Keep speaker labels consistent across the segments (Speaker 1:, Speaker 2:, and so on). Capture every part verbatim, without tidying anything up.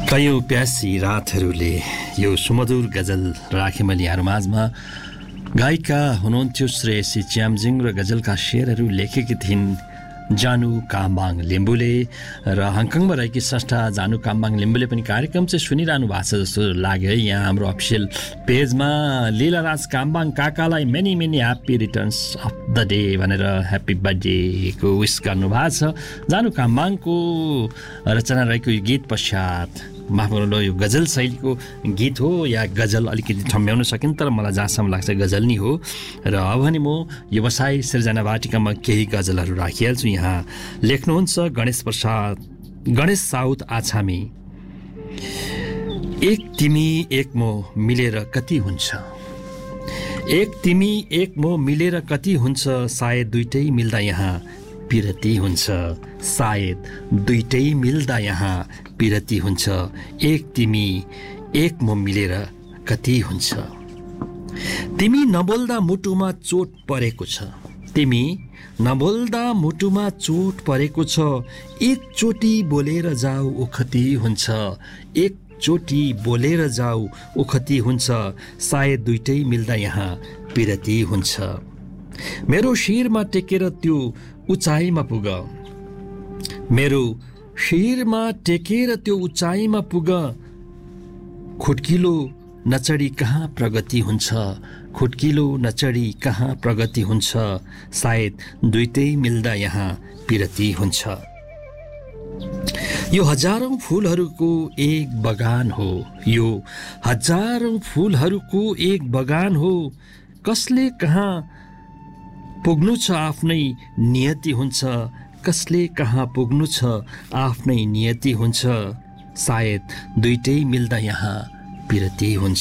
Speaker 1: कयौं प्यासी रातहरूले यो सुमधुर गजल राखे मैले यहाँहरू माझमा। गायिका हुनुहुन्थ्यो श्रेयसी च्याम्जिङ र गजलका शेरहरू लेखेकी थिइन् जानु कामबाङ लिम्बुले र हङकङमा रहेकी संस्था जानु कामबाङ लिम्बुले पनि कार्यक्रम चाहिँ सुनिरहनु भएको छ जस्तो लाग्यो है। यहाँ हाम्रो अफिसियल पेजमा Lilaraj कामबाङ काकालाई many many happy returns of the day भनेर ह्याप्पी बर्थडेको विस गर्नुभएको छ। जानु कामबाङको रचना रहेको यो गीत पश्चात माफ गर्नु यो गजल शैलीको गीत हो या गजल अलिकति ठम्ब्याउन सकिन्छ, तर मलाई जहाँसम्म लाग्छ गजल नै हो। र अब भने म व्यवसाय सिर्जना वाटिकामा केही गजलहरू राखिहाल्छु। यहाँ लेख्नुहुन्छ गणेश प्रसाद गणेश साउथ आछामी। एक तिमी एक म मिलेर कति हुन्छ, एक तिमी एक म मिलेर कति हुन्छ, सायद दुइटै मिल्दा यहाँ पिरती हुन्छ, सायद दुइटै मिल्दा यहाँ पिरती हुन्छ, एक तिमी एक म मिलेर कति हुन्छ। तिमी नबोल्दा मुटुमा चोट परेको छ, तिमी नबोल्दा मुटुमा चोट परेको छ, एकचोटि बोलेर जाऊ ओखती हुन्छ, एकचोटि बोलेर जाऊ ओखती हुन्छ, सायद दुइटै मिल्दा यहाँ पिरती हुन्छ। मेरो शिरमा टेकेर त्यो उचाइमा पुग, मेरो शिरमा टेकेर त्यो उचाइमा पुग, खुट्किलो नचढी कहाँ प्रगति हुन्छ, खुट्किलो नचढी कहाँ प्रगति हुन्छ, सायद दुइटै मिल्दा यहाँ पिरती हुन्छ। यो हजारौं फूलहरूको एक बगान हो, यो हजारौं फूलहरूको एक बगान हो, कसले कहाँ पुग्नु छ आफ्नै नियति हुन्छ, कसले कहाँ पुग्नु छ आफ्नै नियति हुन्छ, सायद दुइटै मिल्दा यहाँ पिरती हुन्छ।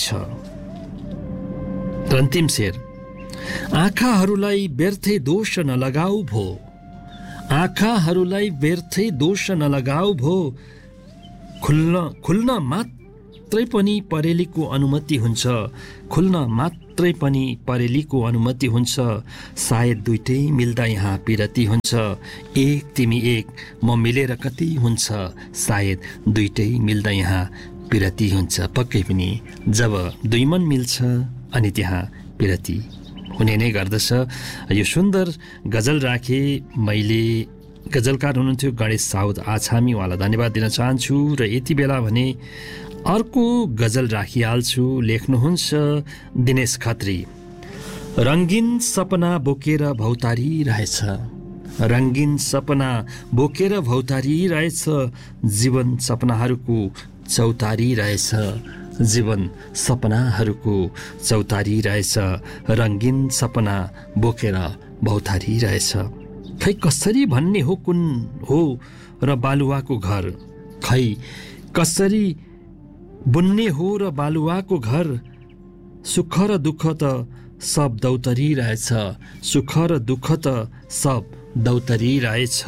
Speaker 1: अन्तिम शेर। आँखाहरूलाई व्यर्थै दोष नलगाऊ भो, आँखाहरूलाई व्यर्थै दोष नलगाऊ भो, खुल्न खुल्न मात्रै पनि परेलीको अनुमति हुन्छ, खुल्न मात्रै पनि परेलीको अनुमति हुन्छ, सायद दुइटै मिल्दा यहाँ पिरती हुन्छ, एक तिमी एक म मिलेर कति हुन्छ, सायद दुइटै मिल्दा यहाँ पिरती हुन्छ। पक्कै पनि जब दुई मन मिल्छ अनि त्यहाँ पिरती हुने नै गर्दछ। यो सुन्दर गजल राखे मैले। गजलकार हुनुहुन्थ्यो गणेश साउथ आछामी, उहाँलाई धन्यवाद दिन चाहन्छु। र यति बेला भने अर्को गजल राखिहाल्छु। लेख्नुहुन्छ दिनेश खत्री। रङ्गीन सपना बोकेर भौतारी रहेछ, रङ्गीन सपना बोकेर भौतारी रहेछ, जीवन सपनाहरूको चौतारी रहेछ, जीवन सपनाहरूको चौतारी रहेछ, रङ्गीन सपना बोकेर भौतारी रहेछ। खै कसरी भन्ने हो कुन हो र बालुवाको घर, खै कसरी बुन्ने हो र बालुवाको घर, सुख र दुःख त सब दौतरी रहेछ, सुख र दुःख त सब दौतरी रहेछ,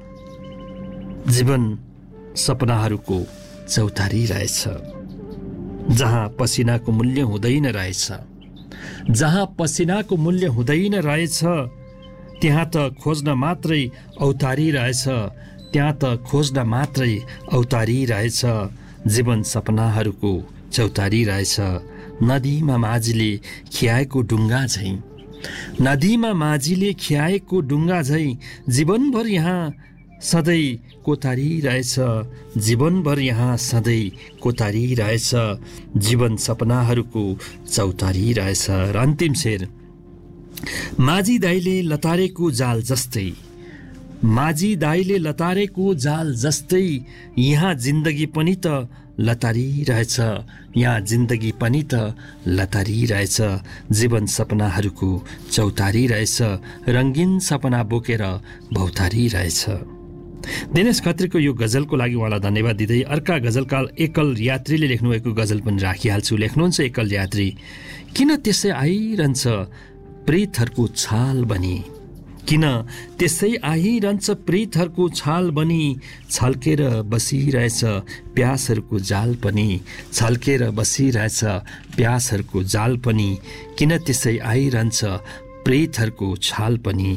Speaker 1: जीवन सपनाहरूको चौतारी रहेछ। जहाँ पसिनाको मूल्य हुँदैन रहेछ, जहाँ पसिनाको मूल्य हुँदैन रहेछ, त्यहाँ त खोज्न मात्रै औतारी रहेछ, त्यहाँ त खोज्न मात्रै औतारी रहेछ, जीवन सपनाहरूको चौतारी रहेछ। नदीमा माझीले खियाएको डुङ्गा झैँ, नदीमा माझीले खियाएको डुङ्गा झैँ, जीवनभर यहाँ सधैँ कोतारी रहेछ, जीवनभर यहाँ सधैँ कोतारी रहेछ, जीवन सपनाहरूको चौतारी रहेछ। र अन्तिम शेर। माझी दाइले लतारेको जाल जस्तै, माझी दाइले लतारेको जाल जस्तै, यहाँ जिन्दगी पनि त लतारी रहेछ, यहाँ जिन्दगी पनि त लतारी रहेछ, जीवन सपनाहरूको चौतारी रहेछ, रङ्गीन सपना बोकेर भौतारी रहेछ। दिनेश खत्रीको यो गजलको लागि उहाँलाई धन्यवाद दिँदै अर्का गजलकार एकल यात्रीले लेख्नुभएको गजल पनि राखिहाल्छु। लेख्नुहुन्छ एकल यात्री। किन त्यसै आइरहन्छ प्रीतहरूको छाल बनी, किन त्यसै आइरहन्छ प्रीतहरूको छाल बनी, छल्केर बसिरहेछ प्यासहरूको जाल पनि, छल्केर बसिरहेछ प्यासहरूको जाल पनि, किन त्यसै आइरहन्छ प्रीतहरूको छाल पनि।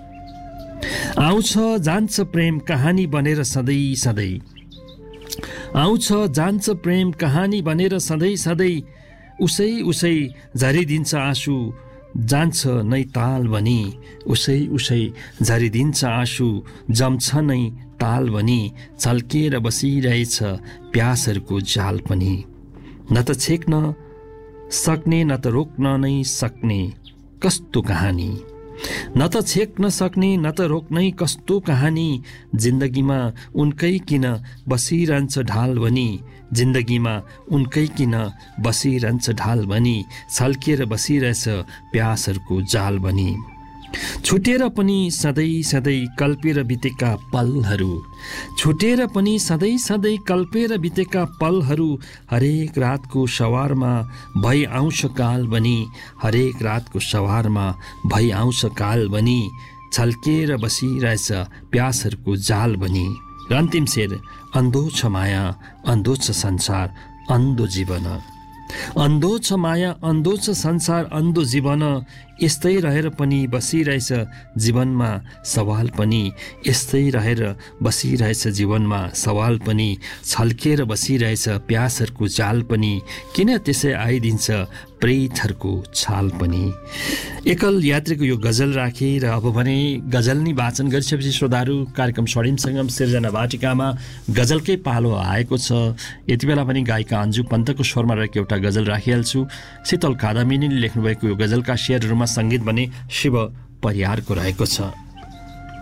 Speaker 1: आउँछ जान्छ प्रेम कहानी बनेर सधैँ सधैँ, आउँछ जान्छ प्रेम कहानी बनेर सधैँ सधैँ उसै उसै झरिदिन्छ आँसु जान्छ नै ताल भनी उसै उसै झरिदिन्छ आँसु जम्छ नै ताल भनी छल्किएर बसिरहेछ प्यासहरूको जाल पनि न त छेक्न सक्ने न त रोक्न नै सक्ने कस्तो कहानी न त छेक्न सक्ने न त रोक्नै कस्तो कहानी जिन्दगीमा उनकै किन बसिरहन्छ ढाल भनी जिन्दगीमा उनकै किन बसिरहन्छ ढाल भनी छल्किएर बसिरहेछ प्यासहरूको जाल भनी छुटेर पनि सधैँ सधैँ कल्पेर बितेका पलहरू छुटेर पनि सधैँ सधैँ कल्पेर बितेका पलहरू हरेक रातको सवारमा भई आउँछ काल बनी हरेक रातको सवारमा भई आउँछ काल बनी छल्किएर बसिरहेछ प्यासहरूको जाल बनी र अन्तिम शेर अन्धो छ माया अन्धो छ संसार अन्धो जीवन अन्धो छ माया अन्धो छ संसार अन्धो जीवन यस्तै रहेर पनि बसिरहेछ जीवनमा सवाल पनि यस्तै रहेर बसिरहेछ जीवनमा सवाल पनि छल्किएर बसिरहेछ प्यासहरूको जाल पनि किन त्यसै आइदिन्छ प्रेतहरूको छाल पनि। एकल यात्रीको यो गजल राखे र अब भने गजल नै वाचन गरिसकेपछि श्रोताहरू कार्यक्रम स्वर्णिम सङ्गम सिर्जना वाटिकामा गजलकै पालो आएको छ। यति बेला पनि गायिका अन्जु पन्तको स्वरमा रहेको एउटा गजल राखिहाल्छु। शीतल कादामिनीले लेख्नुभएको यो गजलका शेरहरूमा सङ्गीत भने शिव परियारको रहेको छ।